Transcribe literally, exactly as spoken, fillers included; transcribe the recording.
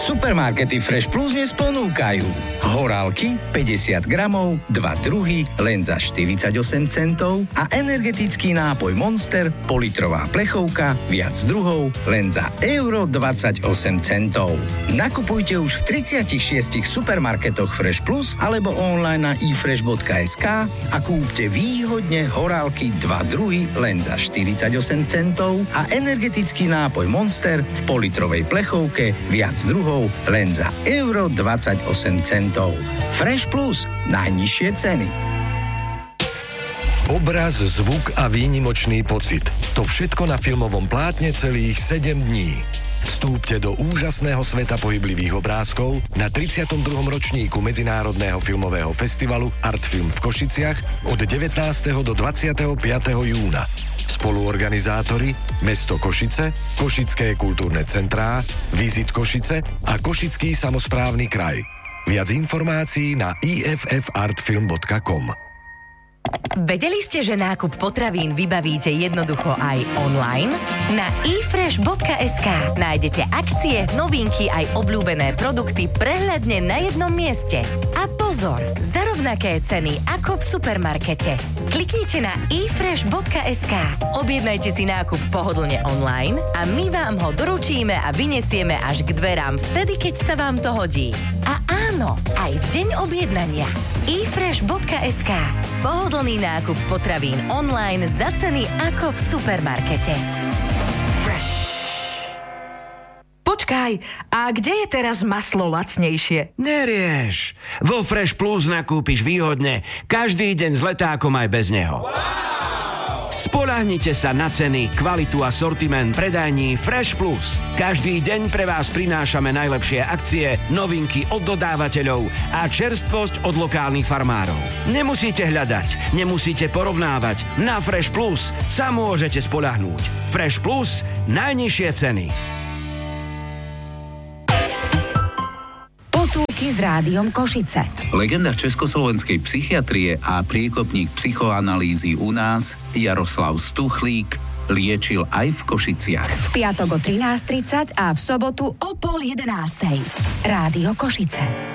Supermarkety Fresh Plus dnes ponúkajú horálky päťdesiat gramov, dva druhy, len za štyridsaťosem centov a energetický nápoj Monster, politrová plechovka, viac druhov, len za euro dvadsaťosem centov. Nakupujte už v tridsiatich šiestich supermarketoch Fresh Plus alebo online na i fresh bodka es ká a kúpte výhodne horálky dva druhy len za štyridsaťosem centov a energetický nápoj Monster v politrovej plechovke, viac druhov, len za euro dvadsaťosem centov. Fresh Plus, najnižšie ceny. Obraz, zvuk a výnimočný pocit. To všetko na filmovom plátne celých sedem dní. Vstúpte do úžasného sveta pohyblivých obrázkov na tridsiatom druhom ročníku Medzinárodného filmového festivalu Artfilm v Košiciach od devätnásteho do dvadsiateho piateho júna. Spoluorganizátori Mesto Košice, Košické kultúrne centrá, Vizit Košice a Košický samosprávny kraj. Viac informácií na i f f artfilm bodka com. Vedeli ste, že nákup potravín vybavíte jednoducho aj online? Na i fresh bodka es ká nájdete akcie, novinky aj obľúbené produkty prehľadne na jednom mieste. A pozor, za rovnaké ceny ako v supermarkete. Kliknite na i fresh bodka es ká, objednajte si nákup pohodlne online a my vám ho doručíme a vyniesieme až k dverám vtedy, keď sa vám to hodí. A áno, aj v deň objednania. i fresh bodka es ká. Pohodlný nákup potravín online za ceny ako v supermarkete. Fresh. Počkaj, a kde je teraz maslo lacnejšie? Nerieš. Vo Fresh Plus nakúpiš výhodne každý deň s letákom aj bez neho. Spoľahnite sa na ceny, kvalitu a sortiment predajní Fresh Plus. Každý deň pre vás prinášame najlepšie akcie, novinky od dodávateľov a čerstvosť od lokálnych farmárov. Nemusíte hľadať, nemusíte porovnávať. Na Fresh Plus sa môžete spoľahnúť. Fresh Plus, najnižšie ceny. S Rádiom Košice. Legenda československej psychiatrie a priekopník psychoanalýzy u nás Jaroslav Stuchlík liečil aj v Košiciach. V piatok o trinásť tridsať a v sobotu o pol jedenástej. Rádio Košice.